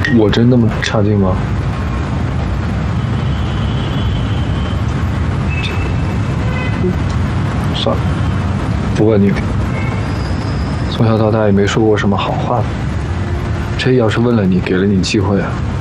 我真那么差劲吗？算了，不问你了。从小到大也没说过什么好话。这要是问了你，给了你机会啊，